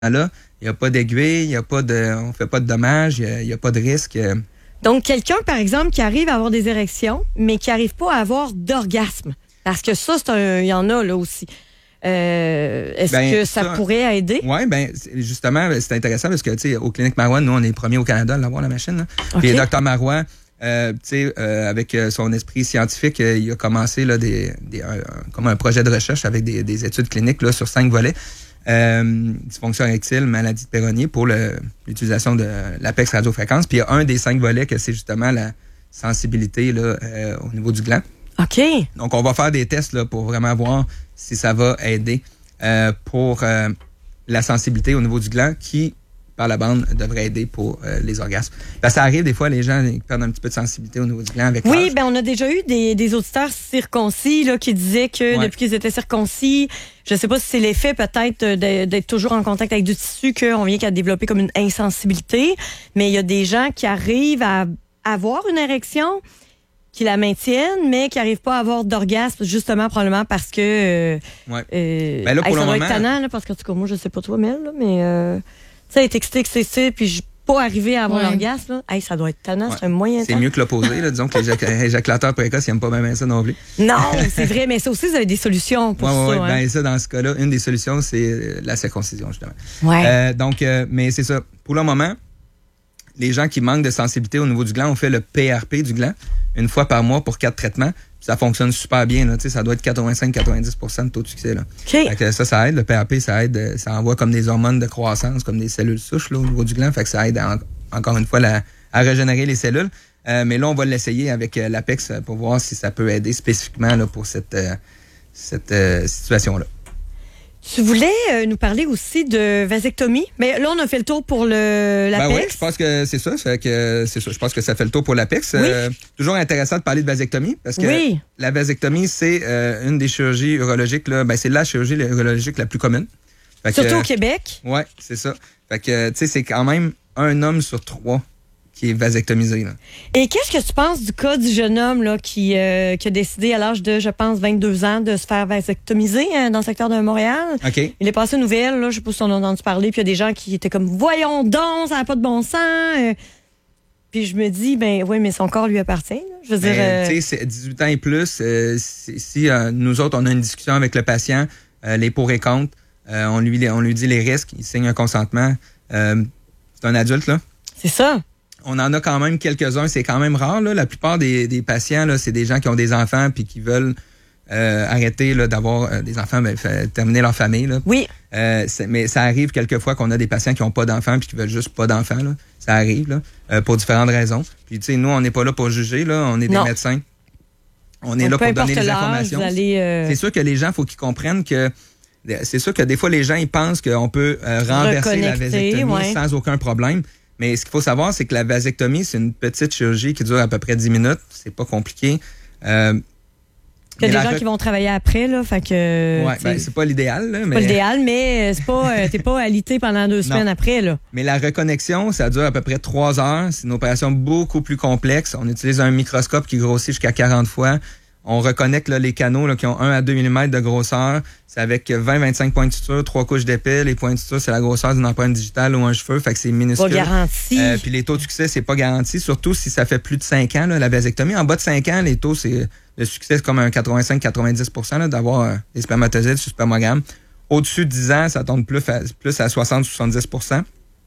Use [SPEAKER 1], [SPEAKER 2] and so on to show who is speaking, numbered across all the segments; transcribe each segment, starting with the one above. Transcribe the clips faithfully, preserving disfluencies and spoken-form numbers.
[SPEAKER 1] là. Il n'y a pas d'aiguille, il y a pas de, on ne fait pas de dommages, il n'y a, a pas de risque.
[SPEAKER 2] Donc, quelqu'un, par exemple, qui arrive à avoir des érections, mais qui n'arrive pas à avoir d'orgasme. Parce que ça, c'est un, il y en a là aussi. Euh, est-ce ben, que ça, ça pourrait aider?
[SPEAKER 1] Oui, bien, justement, c'est intéressant parce que, tu sais, au Clinique Marois, nous, on est les premiers au Canada à l'avoir, la machine. Là. Okay. Puis, docteur Marois, euh, tu sais, euh, avec son esprit scientifique, euh, il a commencé là, des, des, un, comme un projet de recherche avec des, des études cliniques là, sur cinq volets. Euh, dysfonction érectile, maladie de Peyronie pour le, l'utilisation de l'Apex radiofréquence. Puis il y a un des cinq volets que c'est justement la sensibilité là, euh, au niveau du gland.
[SPEAKER 2] OK.
[SPEAKER 1] Donc, on va faire des tests là, pour vraiment voir si ça va aider euh, pour euh, la sensibilité au niveau du gland qui, par la bande, devrait aider pour euh, les orgasmes. Parce que ça arrive des fois, les gens ils perdent un petit peu de sensibilité au niveau du gland avec
[SPEAKER 2] Oui,
[SPEAKER 1] l'âge.
[SPEAKER 2] ben on a déjà eu des, des auditeurs circoncis là, qui disaient que ouais. depuis qu'ils étaient circoncis, je sais pas si c'est l'effet peut-être de, d'être toujours en contact avec du tissu qu'on vient qu'à développer comme une insensibilité, mais il y a des gens qui arrivent à avoir une érection, qui la maintiennent, mais qui n'arrivent pas à avoir d'orgasme, justement, probablement parce que... Euh,
[SPEAKER 1] ouais.
[SPEAKER 2] euh,
[SPEAKER 1] ben là, pour
[SPEAKER 2] hey, ça
[SPEAKER 1] le
[SPEAKER 2] doit
[SPEAKER 1] moment...
[SPEAKER 2] être tannant, là, parce que, en tout cas, moi, je sais pas toi, Mel, là, mais... Euh, tu sais, être excité, excité, puis je pas arriver à avoir ouais. l'orgasme, là, hey, ça doit être tannant, ouais. c'est un moyen
[SPEAKER 1] C'est
[SPEAKER 2] temps.
[SPEAKER 1] mieux que l'opposé, là. Disons que les éjaculateurs précoces, ils n'aiment pas même ça non plus.
[SPEAKER 2] Non, c'est vrai, mais ça aussi, vous avez des solutions pour
[SPEAKER 1] ouais,
[SPEAKER 2] ça.
[SPEAKER 1] Oui,
[SPEAKER 2] hein.
[SPEAKER 1] ben ça, dans ce cas-là, une des solutions, c'est la circoncision, justement.
[SPEAKER 2] Ouais.
[SPEAKER 1] Euh, donc, euh, mais c'est ça. Pour le moment, les gens qui manquent de sensibilité au niveau du gland, on fait le P R P du gland une fois par mois pour quatre traitements. Ça fonctionne super bien. Là. Ça doit être quatre-vingt-cinq à quatre-vingt-dix pour cent de taux de succès. Là.
[SPEAKER 2] Okay.
[SPEAKER 1] Fait que ça, ça aide. Le P R P, ça aide. Ça envoie comme des hormones de croissance, comme des cellules souches là, au niveau du gland. Fait que ça aide à, encore une fois la, à régénérer les cellules. Euh, mais là, on va l'essayer avec euh, l'Apex pour voir si ça peut aider spécifiquement là, pour cette, euh, cette euh, situation-là.
[SPEAKER 2] Tu voulais euh, nous parler aussi de vasectomie, mais là, on a fait le tour pour le l'Apex.
[SPEAKER 1] Ben oui, je pense que c'est ça. Fait que c'est ça. Je pense que ça fait le tour pour l'Apex. Oui. Euh, toujours intéressant de parler de vasectomie parce que
[SPEAKER 2] oui.
[SPEAKER 1] la vasectomie, c'est euh, une des chirurgies urologiques. Là, ben, c'est la chirurgie urologique la plus commune. Fait
[SPEAKER 2] Surtout
[SPEAKER 1] que,
[SPEAKER 2] au Québec.
[SPEAKER 1] Oui, c'est ça. Fait que, tu sais, c'est quand même un homme sur trois qui est vasectomisé. Là.
[SPEAKER 2] Et qu'est-ce que tu penses du cas du jeune homme là, qui, euh, qui a décidé à l'âge de, je pense, vingt-deux ans de se faire vasectomiser hein, dans le secteur de Montréal?
[SPEAKER 1] OK.
[SPEAKER 2] Il est passé une nouvelle, là, je sais pas si on a entendu parler, puis il y a des gens qui étaient comme « Voyons donc, ça n'a pas de bon sens! Euh, » Puis je me dis, ben oui, mais son corps lui appartient. Là. Je veux
[SPEAKER 1] ben,
[SPEAKER 2] dire... Euh...
[SPEAKER 1] Tu sais, c'est dix-huit ans et plus, euh, si, si euh, nous autres, on a une discussion avec le patient, euh, les pour et contre, euh, on, lui, on lui dit les risques, il signe un consentement. Euh, c'est un adulte, là.
[SPEAKER 2] C'est ça.
[SPEAKER 1] On en a quand même quelques-uns, c'est quand même rare. Là. La plupart des, des patients, là, c'est des gens qui ont des enfants puis qui veulent euh, arrêter là, d'avoir euh, des enfants, ben, fait, terminer leur famille. Là.
[SPEAKER 2] Oui.
[SPEAKER 1] Euh, mais ça arrive quelquefois qu'on a des patients qui n'ont pas d'enfants puis qui veulent juste pas d'enfants. Là. Ça arrive là, euh, pour différentes raisons. Puis tu sais, nous, on n'est pas là pour juger, là. On est des
[SPEAKER 2] non.
[SPEAKER 1] médecins. On est
[SPEAKER 2] Donc,
[SPEAKER 1] là pour donner
[SPEAKER 2] les
[SPEAKER 1] informations.
[SPEAKER 2] Vous allez, euh...
[SPEAKER 1] C'est sûr que les gens, il faut qu'ils comprennent que c'est sûr que des fois, les gens ils pensent qu'on peut euh, renverser la vasectomie ouais. sans aucun problème. Mais ce qu'il faut savoir, c'est que la vasectomie, c'est une petite chirurgie qui dure à peu près dix minutes. C'est pas compliqué. Euh,
[SPEAKER 2] Il y a des gens rec... qui vont travailler après, là. Fait que.
[SPEAKER 1] Ouais, ben, c'est pas l'idéal, là. Mais...
[SPEAKER 2] pas l'idéal, mais c'est pas, euh, t'es pas alité pendant deux semaines non. après, là.
[SPEAKER 1] Mais la reconnexion, ça dure à peu près trois heures. C'est une opération beaucoup plus complexe. On utilise un microscope qui grossit jusqu'à quarante fois. On reconnecte là, les canaux là, qui ont un à deux millimètres de grosseur. C'est avec vingt à vingt-cinq points de suture, trois couches d'épais. Les points de suture, c'est la grosseur d'une empreinte digitale ou un cheveu. Fait que c'est minuscule.
[SPEAKER 2] Pas garanti.
[SPEAKER 1] Euh, puis les taux de succès, c'est pas garanti. Surtout si ça fait plus de cinq ans, là, la vasectomie. En bas de cinq ans, les taux, c'est le succès, c'est comme un quatre-vingt-cinq à quatre-vingt-dix pour cent là, d'avoir euh, des spermatozoïdes sur spermogramme. Au-dessus de dix ans, ça tombe plus à, plus à soixante à soixante-dix pour cent.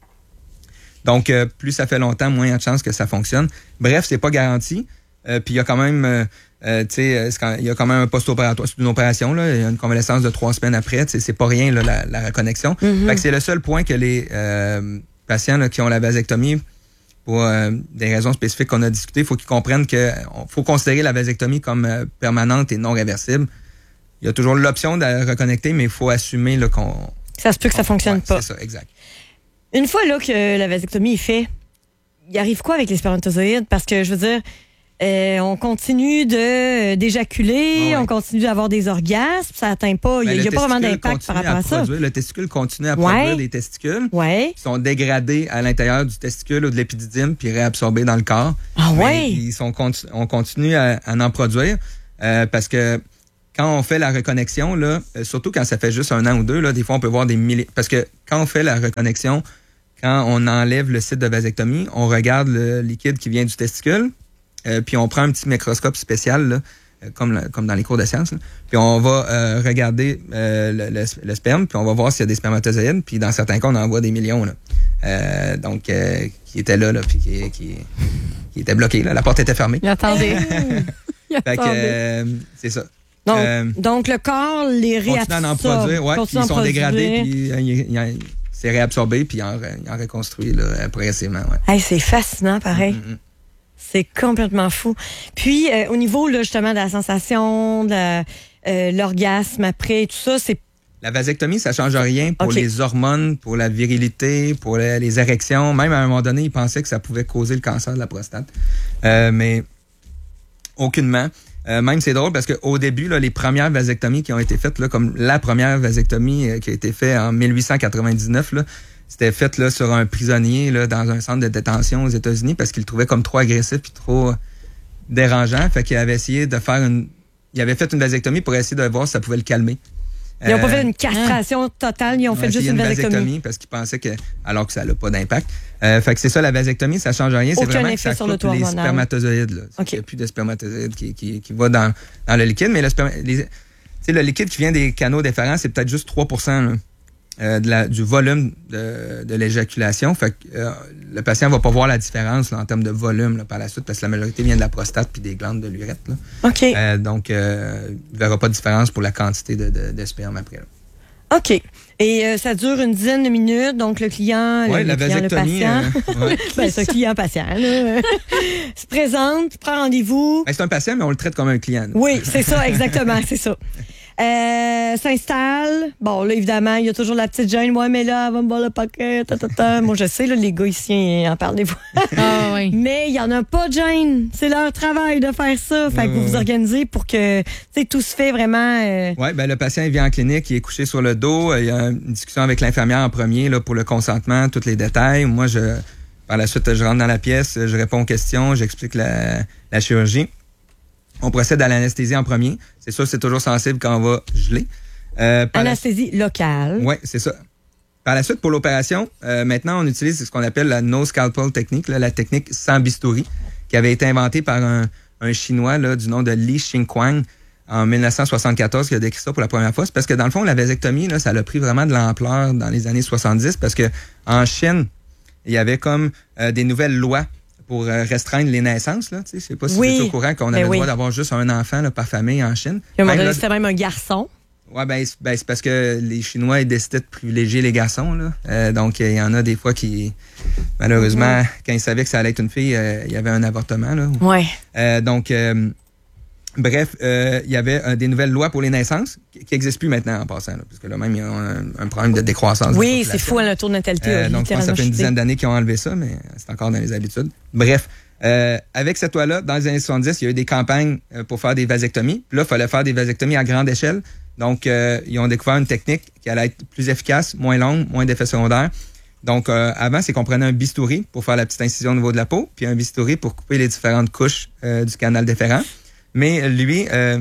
[SPEAKER 1] Donc, euh, plus ça fait longtemps, moins il y a de chances que ça fonctionne. Bref, c'est pas garanti. Euh, puis il y a quand même... Euh, Euh, il y a quand même un post-opératoire, c'est une opération, là, il y a une convalescence de trois semaines après, c'est pas rien là, la, la reconnexion. Mm-hmm. Fait que c'est le seul point que les euh, patients là, qui ont la vasectomie, pour euh, des raisons spécifiques qu'on a discutées, il faut qu'ils comprennent qu'il faut considérer la vasectomie comme euh, permanente et non réversible. Il y a toujours l'option de la reconnecter, mais il faut assumer là, qu'on...
[SPEAKER 2] Ça se peut que ça fonctionne
[SPEAKER 1] ouais,
[SPEAKER 2] pas.
[SPEAKER 1] C'est ça, exact.
[SPEAKER 2] Une fois là, que la vasectomie est faite, il arrive quoi avec les spermatozoïdes? Parce que, je veux dire... Euh, on continue de euh, d'éjaculer, ouais. on continue d'avoir des orgasmes, ça atteint pas, il n'y a, a pas vraiment d'impact par rapport à, à ça.
[SPEAKER 1] Produire, le testicule continue à
[SPEAKER 2] ouais.
[SPEAKER 1] produire des testicules
[SPEAKER 2] ouais.
[SPEAKER 1] qui sont dégradés à l'intérieur du testicule ou de l'épididyme puis réabsorbés dans le corps.
[SPEAKER 2] Ah ouais.
[SPEAKER 1] Ils sont, on continue à, à en produire euh, parce que quand on fait la reconnexion, là, euh, surtout quand ça fait juste un an ou deux, là, des fois, on peut voir des milliers... Parce que quand on fait la reconnexion, quand on enlève le site de vasectomie, on regarde le liquide qui vient du testicule, euh, puis on prend un petit microscope spécial, là, comme, la, comme dans les cours de sciences, là, puis on va euh, regarder euh, le, le, le sperme, puis on va voir s'il y a des spermatozoïdes, puis dans certains cas, on en voit des millions, là. Euh, donc, euh, qui étaient là, là puis qui, qui, qui étaient bloqués, là. La porte était fermée.
[SPEAKER 2] Attendez.
[SPEAKER 1] Fait que, euh, c'est ça.
[SPEAKER 2] Donc,
[SPEAKER 1] euh,
[SPEAKER 2] donc, le corps les réabsorbe.
[SPEAKER 1] Continue à en produire, ouais, puis ils sont
[SPEAKER 2] produire.
[SPEAKER 1] dégradés, puis euh, il, il, c'est réabsorbé, puis il en, il en reconstruit là, progressivement. Ouais.
[SPEAKER 2] Hey, c'est fascinant, pareil. Mm-hmm. C'est complètement fou. Puis, euh, au niveau là, justement de la sensation, de la, euh, l'orgasme après, tout ça, c'est...
[SPEAKER 1] La vasectomie, ça ne change rien pour okay. les hormones, pour la virilité, pour les, les érections. Même à un moment donné, ils pensaient que ça pouvait causer le cancer de la prostate. Euh, mais aucunement. Euh, même c'est drôle parce qu'au début, là, les premières vasectomies qui ont été faites, là, comme la première vasectomie euh, qui a été faite en mille huit cent quatre-vingt-dix-neuf, là, c'était fait là, sur un prisonnier là, dans un centre de détention aux États-Unis parce qu'il le trouvait comme trop agressif et trop dérangeant. Fait qu'il avait essayé de faire une... Il avait fait une vasectomie pour essayer de voir si ça pouvait le calmer.
[SPEAKER 2] Ils n'ont euh, pas fait une castration totale, ils ont fait juste une vasectomie. vasectomie
[SPEAKER 1] parce qu'ils pensaient que, alors que ça n'a pas d'impact. Euh, fait que c'est ça, la vasectomie, ça ne change rien.
[SPEAKER 2] Aucun
[SPEAKER 1] c'est vraiment
[SPEAKER 2] effet
[SPEAKER 1] que ça
[SPEAKER 2] sur le
[SPEAKER 1] coupe les spermatozoïdes. Là.
[SPEAKER 2] Okay.
[SPEAKER 1] Il n'y a plus de spermatozoïdes qui, qui, qui va dans, dans le liquide. Mais le, sperma, les, le liquide qui vient des canaux déférents, c'est peut-être juste trois pour cent là, euh, de la, du volume de, de l'éjaculation. Fait que euh, le patient ne va pas voir la différence là, en termes de volume là, par la suite parce que la majorité vient de la prostate puis des glandes de l'urètre. Là.
[SPEAKER 2] Okay.
[SPEAKER 1] Euh, donc, euh, il ne verra pas de différence pour la quantité de, de, de sperme après. Là.
[SPEAKER 2] OK. Et euh, ça dure une dizaine de minutes, donc le client,
[SPEAKER 1] ouais,
[SPEAKER 2] le,
[SPEAKER 1] la
[SPEAKER 2] le client, le patient,
[SPEAKER 1] euh, ouais.
[SPEAKER 2] ben, c'est un client-patient, là, se présente, prend rendez-vous.
[SPEAKER 1] Ben, c'est un patient, mais on le traite comme un client. Nous.
[SPEAKER 2] Oui, c'est ça, exactement, c'est ça. Euh, s'installe. Bon, là, évidemment, il y a toujours la petite gêne. Ouais, mais là, elle va me boire le paquet. Ta, ta, ta. Moi, je sais, là, les gars ici, ils en parlent des fois.
[SPEAKER 3] Ah, oui.
[SPEAKER 2] Mais il n'y en a pas de gêne. C'est leur travail de faire ça. Fait que vous vous organisez pour que tout se fait vraiment. Euh...
[SPEAKER 1] Oui, ben, le patient il vient en clinique, il est couché sur le dos. Il y a une discussion avec l'infirmière en premier là, pour le consentement, tous les détails. Moi, je par la suite, je rentre dans la pièce, je réponds aux questions, j'explique la, la chirurgie. On procède à l'anesthésie en premier. C'est sûr, c'est toujours sensible quand on va geler.
[SPEAKER 2] Euh, Anesthésie la... locale.
[SPEAKER 1] Oui, c'est ça. Par la suite, pour l'opération, euh, maintenant, on utilise ce qu'on appelle la no scalpel technique, là, la technique sans bistouri, qui avait été inventée par un, un Chinois là, du nom de Li Xingquang en mille neuf cent soixante-quatorze, qui a décrit ça pour la première fois. C'est parce que, dans le fond, la vasectomie, là, ça a pris vraiment de l'ampleur dans les années soixante-dix, parce que en Chine, il y avait comme euh, des nouvelles lois pour euh, restreindre les naissances. Là, je ne sais pas si
[SPEAKER 2] oui.
[SPEAKER 1] vous êtes au courant qu'on avait
[SPEAKER 2] ben
[SPEAKER 1] le
[SPEAKER 2] oui.
[SPEAKER 1] droit d'avoir juste un enfant là, par famille en Chine.
[SPEAKER 2] C'était même un garçon.
[SPEAKER 1] Oui, ben, ben, c'est parce que les Chinois ils décidaient de privilégier les garçons. Là. Euh, donc, il y en a des fois qui, malheureusement, mm-hmm. quand ils savaient que ça allait être une fille, euh, il y avait un avortement. Là.
[SPEAKER 2] Ouais.
[SPEAKER 1] Euh, donc, euh, bref, euh, il y avait euh, des nouvelles lois pour les naissances qui n'existent plus maintenant en passant. Là, parce que là même, il y a un, un problème de décroissance.
[SPEAKER 2] Oui, de c'est fou, le taux de natalité.
[SPEAKER 1] Euh, donc, je pense que ça fait une dizaine d'années qu'ils ont enlevé ça, mais c'est encore dans les habitudes. Bref. Euh, avec cette loi-là, dans les années soixante-dix, il y a eu des campagnes euh, pour faire des vasectomies. Puis là, il fallait faire des vasectomies à grande échelle. Donc, euh, ils ont découvert une technique qui allait être plus efficace, moins longue, moins d'effets secondaires. Donc, euh, avant, c'est qu'on prenait un bistouri pour faire la petite incision au niveau de la peau, puis un bistouri pour couper les différentes couches euh, du canal déférent. Mais lui, euh,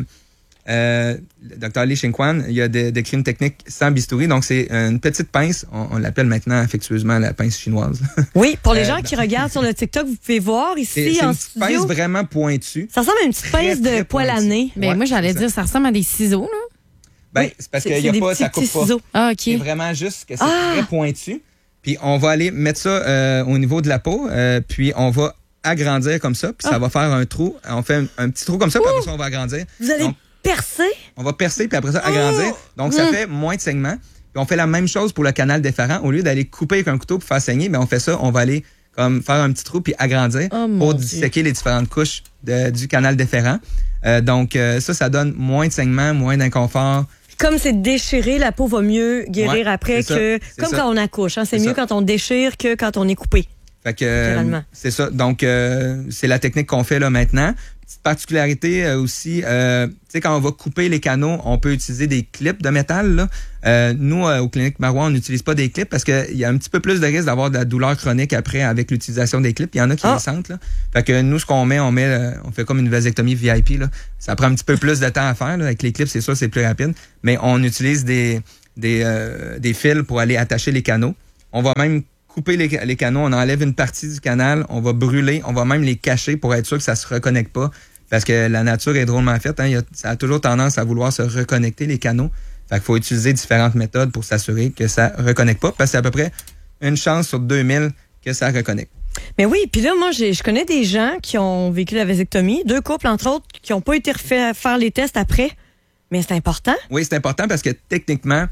[SPEAKER 1] euh, le docteur Li Xingquang, il a dé- décrit une technique sans bistouri. Donc, c'est une petite pince. On, on l'appelle maintenant affectueusement la pince chinoise.
[SPEAKER 2] Oui, pour les gens euh, qui regardent sur le TikTok, vous pouvez voir ici
[SPEAKER 1] c'est, c'est
[SPEAKER 2] en
[SPEAKER 1] une
[SPEAKER 2] studio.
[SPEAKER 1] pince vraiment pointue.
[SPEAKER 2] Ça ressemble à une petite pince de poil à nez.
[SPEAKER 3] Mais ouais, moi, j'allais dire, ça ressemble à des ciseaux, là.
[SPEAKER 1] Ben,
[SPEAKER 2] oui,
[SPEAKER 1] c'est parce qu'il y a pas, ça coupe pas.
[SPEAKER 3] Ah, OK.
[SPEAKER 1] C'est vraiment juste que c'est
[SPEAKER 2] ah!
[SPEAKER 1] très pointu. Puis on va aller mettre ça euh, au niveau de la peau, euh, puis on va agrandir comme ça, puis ah. ça va faire un trou. On fait un, un petit trou comme ça, puis après ça, on va agrandir.
[SPEAKER 2] Vous allez
[SPEAKER 1] Donc,
[SPEAKER 2] percer?
[SPEAKER 1] On va percer, puis après ça, agrandir. Oh! Donc, ça mmh. fait moins de saignements. Puis on fait la même chose pour le canal déférent. Au lieu d'aller couper avec un couteau pour faire saigner, ben on fait ça, on va aller comme faire un petit trou puis agrandir
[SPEAKER 2] oh,
[SPEAKER 1] pour disséquer les différentes couches de, du canal déférent. Euh, donc, euh, ça, ça donne moins de saignements, moins d'inconfort.
[SPEAKER 2] Comme c'est déchiré, la peau va mieux guérir
[SPEAKER 1] ouais,
[SPEAKER 2] après que... Comme ça. Quand on accouche. Hein, c'est, c'est mieux ça. Quand on déchire que quand on est coupé.
[SPEAKER 1] Fait que euh, c'est ça. Donc, euh, c'est la technique qu'on fait là maintenant. petite particularité euh, aussi, euh, tu sais, quand on va couper les canaux, on peut utiliser des clips de métal. Là. Euh, nous, euh, au Clinique Marois, on n'utilise pas des clips parce qu'il y a un petit peu plus de risque d'avoir de la douleur chronique après avec l'utilisation des clips. Il y en a qui oh. les sentent. Là. Fait que nous, ce qu'on met, on met, euh, on fait comme une vasectomie V I P. Là. Ça prend un petit peu plus de temps à faire. Là. Avec les clips, c'est sûr, c'est plus rapide. Mais on utilise des, des, euh, des fils pour aller attacher les canaux. On va même couper les, les canaux, on enlève une partie du canal, on va brûler, on va même les cacher pour être sûr que ça se reconnecte pas. Parce que la nature est drôlement faite. Hein, il y a, ça a toujours tendance à vouloir se reconnecter, les canaux. Fait qu'il faut utiliser différentes méthodes pour s'assurer que ça reconnecte pas. Parce que c'est à peu près une chance sur deux mille que ça reconnecte.
[SPEAKER 2] Mais oui, puis là, moi, j'ai, je connais des gens qui ont vécu la vasectomie, deux couples, entre autres, qui n'ont pas été refait faire les tests après. Mais c'est important.
[SPEAKER 1] Oui, c'est important parce que techniquement,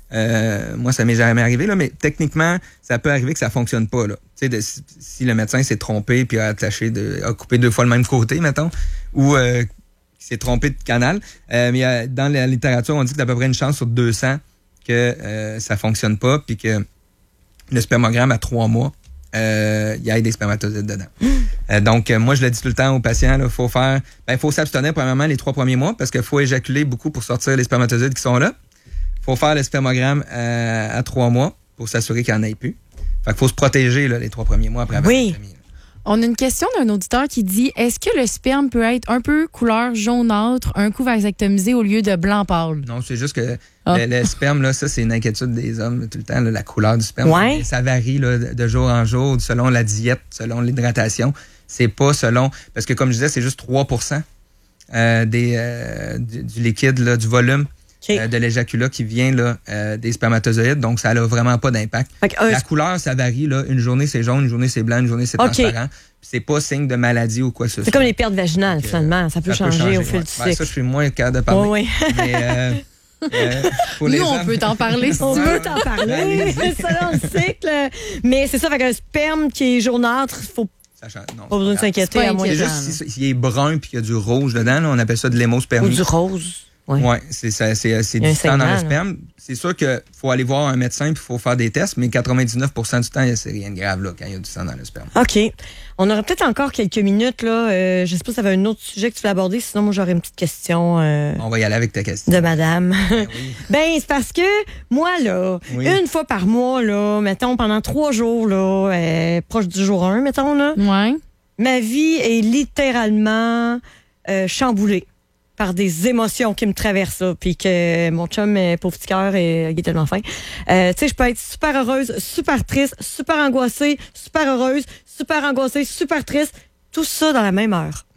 [SPEAKER 1] Euh, moi, ça m'est jamais arrivé, là, mais techniquement, ça peut arriver que ça fonctionne pas. Là. De, si, si le médecin s'est trompé puis a attaché, de, a coupé deux fois le même côté, mettons, ou euh, s'est trompé de canal. Euh, mais euh, dans la littérature, on dit que d'à peu près une chance sur deux cents que euh, ça fonctionne pas puis que le spermogramme à trois mois, euh, il y a des spermatozoïdes dedans. Mmh. Euh, donc, euh, moi, je le dis tout le temps aux patients, il faut faire, ben, faut s'abstenir premièrement les trois premiers mois parce qu'il faut éjaculer beaucoup pour sortir les spermatozoïdes qui sont là. Faut faire le spermogramme à, à trois mois pour s'assurer qu'il n'y en ait plus. Fait qu'il faut se protéger là, les trois premiers mois après la
[SPEAKER 2] oui.
[SPEAKER 1] vasectomie.
[SPEAKER 3] On a une question d'un auditeur qui dit « Est-ce que le sperme peut être un peu couleur jaunâtre, un coup vasectomisé au lieu de blanc pâle? »
[SPEAKER 1] Non, c'est juste que ah. le, le sperme, là, ça, c'est une inquiétude des hommes tout le temps, là, la couleur du sperme.
[SPEAKER 2] Ouais.
[SPEAKER 1] Ça varie là, de jour en jour, selon la diète, selon l'hydratation. C'est pas selon... Parce que comme je disais, c'est juste trois pour cent euh, des, euh, du, du liquide, là, du volume. Okay. Euh, de l'éjaculat qui vient là, euh, des spermatozoïdes, donc ça n'a vraiment pas d'impact. Okay, euh, la couleur, ça varie. Là. Une journée, c'est jaune, une journée, c'est blanc, une journée, c'est okay. transparent. C'est pas signe de maladie ou quoi que ce soit.
[SPEAKER 2] C'est comme les pertes vaginales, donc, finalement. Ça peut, ça changer, peut changer au fil ouais. du cycle.
[SPEAKER 1] Ben, ça, je suis moins capable de parler.
[SPEAKER 2] Oh, oui.
[SPEAKER 1] Mais, euh, euh,
[SPEAKER 3] pour les Nous, hommes, on peut t'en parler si
[SPEAKER 2] on
[SPEAKER 3] tu
[SPEAKER 2] veux. On peut t'en parler. C'est selon le cycle. Mais c'est ça, fait qu'un sperme qui est jaunâtre, il faut
[SPEAKER 1] non,
[SPEAKER 2] pas besoin de s'inquiéter.
[SPEAKER 1] C'est, à c'est juste s'il est brun et qu'il y a du rouge dedans, là, on appelle ça de l'hémospermie.
[SPEAKER 2] Ou du rose.
[SPEAKER 1] Oui, ouais, c'est, c'est, c'est, c'est du sang dans le sperme. Là. C'est sûr qu'il faut aller voir un médecin et il faut faire des tests, mais quatre-vingt-dix-neuf pour cent du temps, c'est rien de grave là, quand il y a du sang dans le sperme.
[SPEAKER 2] OK. On aurait peut-être encore quelques minutes. Là. Euh, je ne sais pas si tu avais un autre sujet que tu voulais aborder, sinon moi j'aurais une petite question. Euh,
[SPEAKER 1] On va y aller avec ta question.
[SPEAKER 2] De madame.
[SPEAKER 1] Ben, oui.
[SPEAKER 2] ben c'est parce que moi, là, oui. une fois par mois, là, mettons, pendant trois jours, là, euh, proche du jour un, mettons, là,
[SPEAKER 3] ouais.
[SPEAKER 2] ma vie est littéralement euh, chamboulée par des émotions qui me traversent, là, puis que mon chum, pauvre petit cœur, il est tellement fin. Euh, tu sais, je peux être super heureuse, super triste, super angoissée, super heureuse, super angoissée, super triste, tout ça dans la même heure.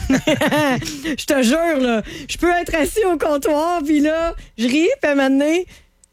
[SPEAKER 2] Je te jure, là, je peux être assis au comptoir, puis là, je ris, puis à un moment donné,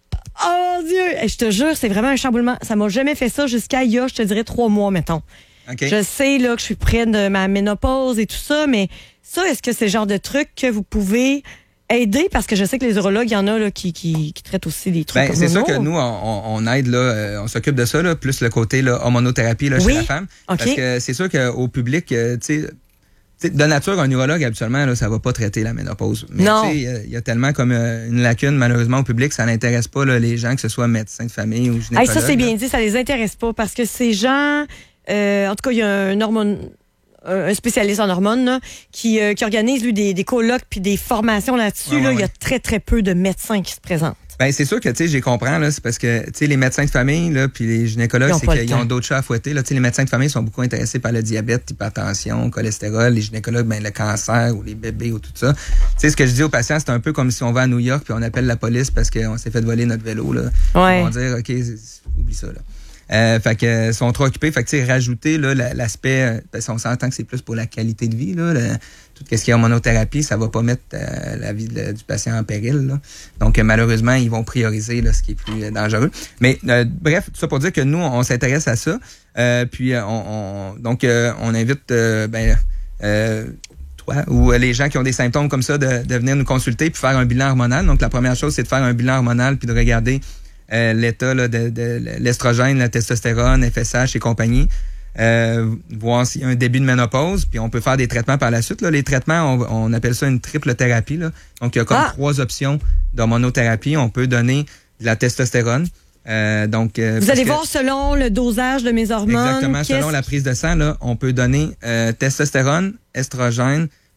[SPEAKER 2] oh mon Dieu! Et je te jure, c'est vraiment un chamboulement. Ça m'a jamais fait ça jusqu'à il y a, je te dirais, trois mois, mettons. Okay. Je sais là que je suis près de ma ménopause et tout ça, mais ça, est-ce que c'est le genre de truc que vous pouvez aider? Parce que je sais que les urologues, il y en a là, qui, qui, qui traitent aussi des trucs
[SPEAKER 1] ben,
[SPEAKER 2] comme
[SPEAKER 1] c'est
[SPEAKER 2] ça.
[SPEAKER 1] sûr que nous, on, on aide, là, euh, on s'occupe de ça, là, plus le côté là, hormonothérapie là,
[SPEAKER 2] oui?
[SPEAKER 1] chez la femme.
[SPEAKER 2] Okay.
[SPEAKER 1] Parce que c'est sûr qu'au public, euh, tu sais, de nature, un urologue, habituellement, là, ça va pas traiter la ménopause. Mais il y, y a tellement comme euh, une lacune, malheureusement, au public, ça n'intéresse pas là, les gens, que ce soit médecins de famille ou gynécologue.
[SPEAKER 2] Hey, ça, c'est bien dit, ça les intéresse pas parce que ces gens... Euh, en tout cas, il y a un hormone, un spécialiste en hormones là, qui, euh, qui organise lui des, des colloques puis des formations là-dessus.
[SPEAKER 1] Ouais,
[SPEAKER 2] là,
[SPEAKER 1] ouais,
[SPEAKER 2] il y a
[SPEAKER 1] ouais.
[SPEAKER 2] très très peu de médecins qui se présentent.
[SPEAKER 1] Ben c'est sûr que tu sais, j'ai comprends là, c'est parce que tu sais les médecins de famille là, puis les gynécologues, c'est qu'ils ont d'autres chats à fouetter là. Tu sais, les médecins de famille sont beaucoup intéressés par le diabète, l'hypertension, le cholestérol. Les gynécologues, ben le cancer ou les bébés ou tout ça. Tu sais, ce que je dis aux patients, c'est un peu comme si on va à New York puis on appelle la police parce qu'on s'est fait voler notre vélo là.
[SPEAKER 2] Ouais.
[SPEAKER 1] Ils vont dire ok, oublie ça là. Euh, fait que euh, sont trop occupés. Fait que tu sais, rajouter là, l'aspect, parce qu'on s'entend que c'est plus pour la qualité de vie, là, le, tout ce qui est hormonothérapie, ça va pas mettre euh, la vie de, du patient en péril. Là. Donc euh, malheureusement, ils vont prioriser là, ce qui est plus euh, dangereux. Mais euh, bref, tout ça pour dire que nous, on, on s'intéresse à ça. Euh, puis euh, on, on donc euh, on invite euh, ben euh, toi ou euh, les gens qui ont des symptômes comme ça de, de venir nous consulter puis faire un bilan hormonal. Donc la première chose, c'est de faire un bilan hormonal puis de regarder Euh, l'état là, de, de, de l'estrogène, la testostérone, F S H et compagnie, euh, voir s'il y a un début de ménopause, puis on peut faire des traitements par la suite. Là. Les traitements, on, on appelle ça une triple thérapie. Là. Donc, il y a comme ah. trois options d'hormonothérapie. On peut donner de la testostérone. Euh, donc, euh,
[SPEAKER 2] Vous allez que, voir selon le dosage de mes hormones.
[SPEAKER 1] Exactement, selon la prise de sang, là, on peut donner euh, testostérone, estrogène,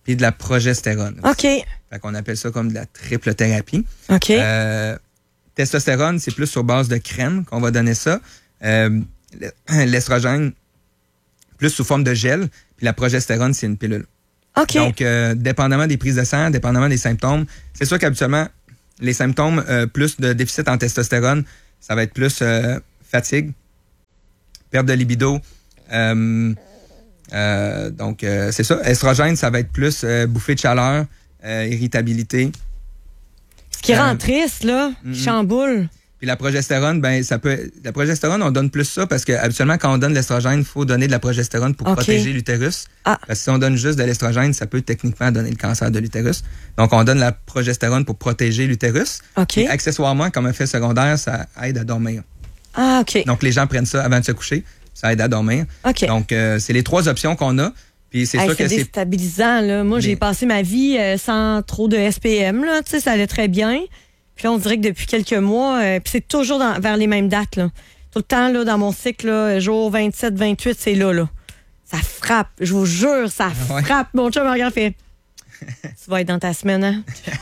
[SPEAKER 1] puis de la progestérone.
[SPEAKER 2] OK.
[SPEAKER 1] Fait qu'on appelle ça comme de la triple thérapie.
[SPEAKER 2] OK.
[SPEAKER 1] Euh, testostérone, c'est plus sur base de crème qu'on va donner ça. Euh, l'estrogène, plus sous forme de gel, puis la progestérone, c'est une pilule.
[SPEAKER 2] OK.
[SPEAKER 1] Donc, euh, dépendamment des prises de sang, dépendamment des symptômes, c'est sûr qu'habituellement, les symptômes euh, plus de déficit en testostérone, ça va être plus euh, fatigue, perte de libido. Euh, euh, donc, euh, c'est ça. Estrogène, ça va être plus euh, bouffée de chaleur, euh, irritabilité.
[SPEAKER 2] Ce qui
[SPEAKER 1] euh,
[SPEAKER 2] rend triste, là, qui
[SPEAKER 1] mm-hmm.
[SPEAKER 2] chamboule.
[SPEAKER 1] Puis la progestérone, ben ça peut. La progestérone, on donne plus ça parce que habituellement, quand on donne l'estrogène, il faut donner de la progestérone pour
[SPEAKER 2] okay.
[SPEAKER 1] protéger l'utérus.
[SPEAKER 2] Ah.
[SPEAKER 1] Parce que si on donne juste de l'estrogène, ça peut techniquement donner le cancer de l'utérus. Donc, on donne la progestérone pour protéger l'utérus.
[SPEAKER 2] OK.
[SPEAKER 1] Et accessoirement, comme effet secondaire, ça aide à dormir.
[SPEAKER 2] Ah, OK.
[SPEAKER 1] Donc, les gens prennent ça avant de se coucher. Ça aide à dormir.
[SPEAKER 2] OK.
[SPEAKER 1] Donc, euh, c'est les trois options qu'on a. Puis c'est
[SPEAKER 2] hey,
[SPEAKER 1] sûr
[SPEAKER 2] c'est
[SPEAKER 1] que c'est
[SPEAKER 2] déstabilisant, là. Moi,
[SPEAKER 1] Mais...
[SPEAKER 2] j'ai passé ma vie euh, sans trop de S P M, là. Tu sais, ça allait très bien. Puis là, on dirait que depuis quelques mois, euh, puis c'est toujours dans, vers les mêmes dates, là. Tout le temps, là, dans mon cycle, là, jour vingt-sept, vingt-huit, c'est là, là. Ça frappe. Je vous jure, ça
[SPEAKER 1] ouais.
[SPEAKER 2] frappe. Mon chum me regarde fait. Tu vas être dans ta semaine, hein?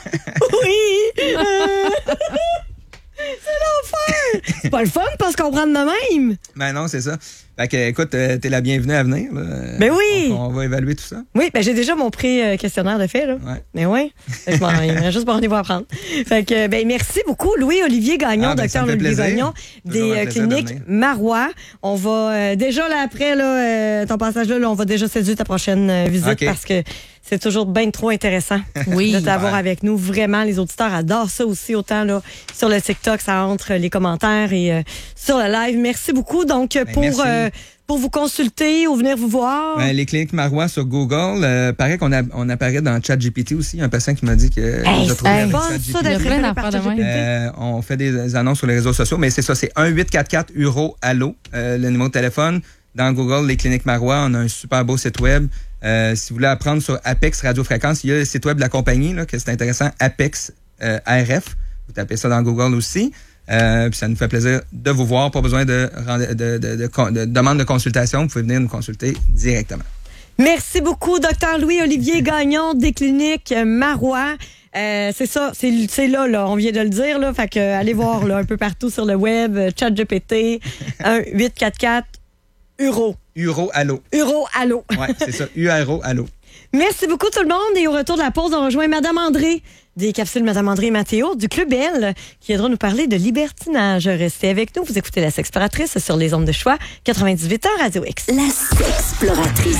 [SPEAKER 2] Oui! Euh... C'est l'enfer! C'est pas le fun parce qu'on prend de même.
[SPEAKER 1] Ben non, c'est ça. Fait que, écoute, euh, t'es la bienvenue à venir. Là.
[SPEAKER 2] Ben oui!
[SPEAKER 1] On, on va évaluer tout ça.
[SPEAKER 2] Oui, ben j'ai déjà mon pré-questionnaire de fait, là.
[SPEAKER 1] Ouais.
[SPEAKER 2] Mais oui. Je m'en il me reste juste mon rendez-vous à prendre. Fait que, ben merci beaucoup, Louis-Olivier Gagnon,
[SPEAKER 1] ah, ben,
[SPEAKER 2] docteur Louis-Olivier Gagnon, des euh, cliniques Marois. On va, euh, déjà là, après, là, euh, ton passage là, là, on va déjà séduire ta prochaine euh, visite
[SPEAKER 1] okay.
[SPEAKER 2] parce que c'est toujours bien trop intéressant
[SPEAKER 3] oui.
[SPEAKER 2] de t'avoir
[SPEAKER 1] ouais.
[SPEAKER 2] avec nous. Vraiment, les auditeurs adorent ça aussi, autant là sur le TikTok, ça entre les commentaires et euh, sur le live. Merci beaucoup. Donc, ben, pour euh, pour vous consulter ou venir vous voir.
[SPEAKER 1] Ben, les cliniques Marois sur Google, euh, paraît qu'on a, on apparaît dans ChatGPT aussi. Un patient qui m'a dit que
[SPEAKER 2] hey,
[SPEAKER 1] je trouvais
[SPEAKER 2] bon, ça d'être
[SPEAKER 3] plein par ChatGPT.
[SPEAKER 1] Euh, on fait des annonces sur les réseaux sociaux, mais c'est ça, c'est un huit quatre quatre euro allo, euh, le numéro de téléphone. Dans Google, les cliniques Marois, on a un super beau site web. Euh, si vous voulez apprendre sur Apex Radiofréquence, il y a le site web de la compagnie, là, que c'est intéressant, Apex euh, R F. Vous tapez ça dans Google aussi. Euh, puis ça nous fait plaisir de vous voir. Pas besoin de, de, de, de, de, de demande de consultation. Vous pouvez venir nous consulter directement.
[SPEAKER 2] Merci beaucoup, docteur Louis-Olivier Gagnon des cliniques Marois. Euh, c'est ça, c'est, c'est là, là, on vient de le dire, là. Fait que euh, allez voir là, un peu partout sur le web, ChatGPT, un huit quatre quatre Euro.
[SPEAKER 1] Euro allo.
[SPEAKER 2] Euro allo.
[SPEAKER 1] Ouais, c'est ça, U R O allo.
[SPEAKER 2] Merci beaucoup tout le monde et au retour de la pause, on rejoint Madame André des capsules Madame André et Mathéo du Club Belle qui viendra nous parler de libertinage. Restez avec nous, vous écoutez La Sexploratrice sur les ondes de choix quatre-vingt-dix-huit ans Radio X.
[SPEAKER 4] La Sexploratrice.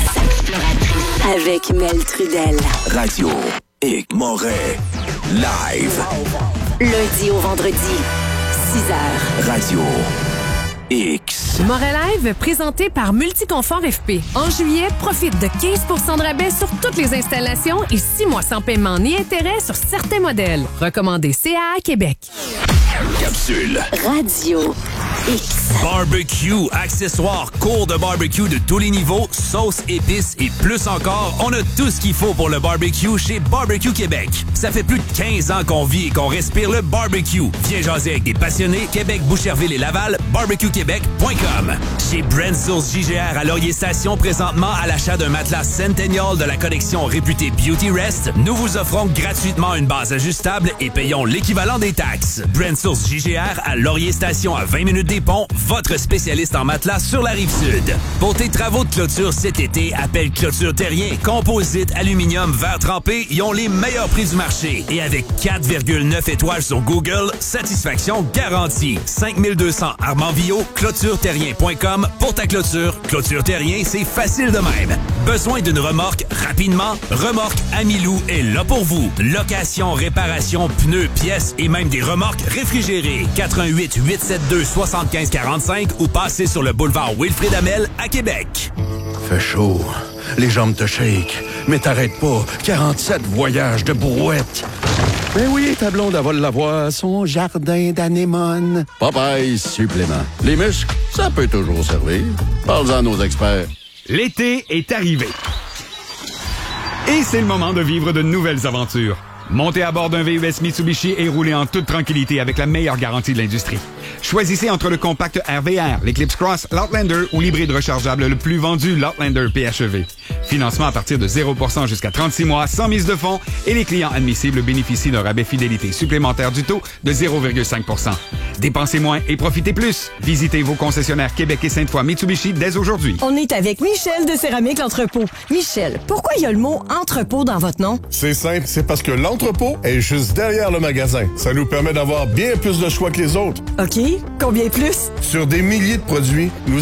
[SPEAKER 4] Avec Mel Trudel.
[SPEAKER 5] Radio X Moret. Live.
[SPEAKER 4] Lundi au vendredi, six heures.
[SPEAKER 5] Radio X.
[SPEAKER 6] Moret Live, présenté par Multiconfort F P. En juillet, profite de quinze pour cent de rabais sur toutes les installations et six mois sans paiement ni intérêt sur certains modèles. Recommandé C A A Québec.
[SPEAKER 5] Capsule.
[SPEAKER 4] Radio X.
[SPEAKER 5] Barbecue, accessoires, cours de barbecue de tous les niveaux, sauces, épices et plus encore. On a tout ce qu'il faut pour le barbecue chez Barbecue Québec. Ça fait plus de quinze ans qu'on vit et qu'on respire le barbecue. Viens jaser avec des passionnés. Québec, Boucherville et Laval. barbecue québec point com. Chez Brand Source J G R à Laurier Station, présentement à l'achat d'un matelas Centennial de la collection réputée Beauty Rest, nous vous offrons gratuitement une base ajustable et payons l'équivalent des taxes. Brand Source J G R à Laurier Station à vingt minutes des ponts, votre spécialiste en matelas sur la Rive-Sud. Pour tes travaux de clôture cet été, appelle Clôture Terrien. Composite, aluminium, verre trempé, ils ont les meilleurs prix du marché. Et avec quatre virgule neuf étoiles sur Google, satisfaction garantie. cinq mille deux cents Armand-Villot, clôture terrien point com pour ta clôture. Clôture Terrien, c'est facile de même. Besoin d'une remorque rapidement? Remorque Amilou est là pour vous. Location, réparation, pneus, pièces et même des remorques réfrigérées. quatre un huit, huit sept deux, sept cinq quatre cinq ou passez sur le boulevard Wilfrid Hamel à Québec.
[SPEAKER 7] Fait chaud. Les jambes te shake. Mais t'arrêtes pas. quarante-sept voyages de brouette. Ben oui, ta blonde, elle va l'avoir. Son jardin d'anémone. Popeye supplément. Les muscles, ça peut toujours servir. Parle-en à nos experts.
[SPEAKER 8] L'été est arrivé. Et c'est le moment de vivre de nouvelles aventures. Montez à bord d'un V U S Mitsubishi et roulez en toute tranquillité avec la meilleure garantie de l'industrie. Choisissez entre le compact R V R, l'Eclipse Cross, l'Outlander ou l'hybride rechargeable le plus vendu, l'Outlander P H E V. Financement à partir de zéro pour cent jusqu'à trente-six mois, sans mise de fonds, et les clients admissibles bénéficient d'un rabais fidélité supplémentaire du taux de zéro virgule cinq pour cent. Dépensez moins et profitez plus. Visitez vos concessionnaires Québec et Sainte-Foy Mitsubishi dès aujourd'hui.
[SPEAKER 9] On est avec Michel de Céramique L'Entrepôt. Michel, pourquoi il y a le mot entrepôt dans votre nom?
[SPEAKER 10] C'est simple, c'est parce que l'entrepôt est juste derrière le magasin. Ça nous permet d'avoir bien plus de choix que les autres.
[SPEAKER 9] OK. Combien plus?
[SPEAKER 10] Sur des milliers de produits, nous